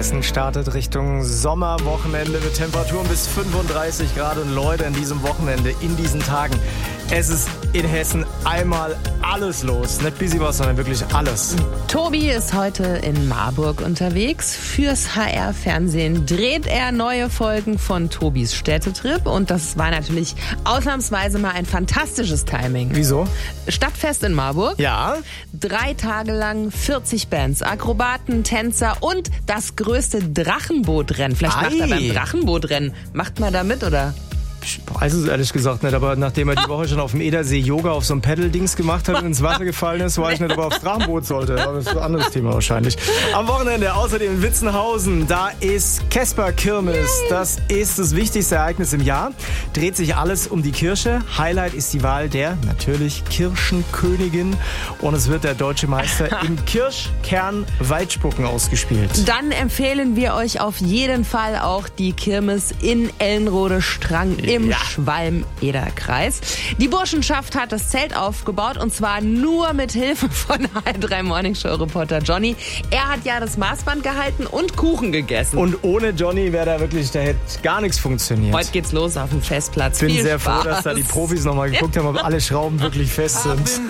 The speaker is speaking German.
Hessen startet Richtung Sommerwochenende mit Temperaturen bis 35 Grad. Und Leute, in diesem Wochenende, in diesen Tagen, es ist in Hessen einmal alles los. Nicht busy was, sondern wirklich alles. Tobi ist heute in Marburg unterwegs. Fürs HR-Fernsehen dreht er neue Folgen von Tobis Städtetrip. Und das war natürlich ausnahmsweise mal ein fantastisches Timing. Wieso? Stadtfest in Marburg. Ja. 3 Tage lang 40 Bands, Akrobaten, Tänzer und das größte Drachenbootrennen. Vielleicht macht er beim Drachenbootrennen. Macht man da mit, oder? Ich weiß es ehrlich gesagt nicht, aber nachdem er die Woche schon auf dem Edersee Yoga auf so einem Pedal-Dings gemacht hat und ins Wasser gefallen ist, weiß ich nicht, ob er aufs Drachenboot sollte. Aber das ist ein anderes Thema wahrscheinlich. Am Wochenende außerdem in Witzenhausen, da ist Casper-Kirmes. Das ist das wichtigste Ereignis im Jahr. Dreht sich alles um die Kirsche. Highlight ist die Wahl der, natürlich, Kirschenkönigin. Und es wird der deutsche Meister im Kirschkern-Weitspucken ausgespielt. Dann empfehlen wir euch auf jeden Fall auch die Kirmes in Ellenrode-Strang im Schwalm-Eder-Kreis. Die Burschenschaft hat das Zelt aufgebaut und zwar nur mit Hilfe von HR3 Morningshow-Reporter Johnny. Er hat ja das Maßband gehalten und Kuchen gegessen. Und ohne Johnny da hätte gar nichts funktioniert. Heute geht's los auf dem Festplatz. Ich bin Viel sehr Spaß. froh, dass da die Profis nochmal geguckt haben, ob alle Schrauben wirklich fest sind.